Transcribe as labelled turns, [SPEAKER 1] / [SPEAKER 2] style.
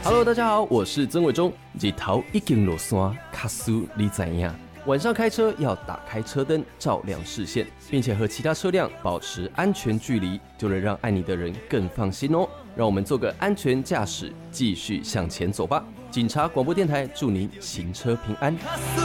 [SPEAKER 1] Hello， 大家好，我是曾伟忠。日头已经落山，卡苏你知影？晚上开车要打开车灯，照亮视线，并且和其他车辆保持安全距离，就能让爱你的人更放心哦。让我们做个安全驾驶，继续向前走吧。警察广播电台祝您行车平安。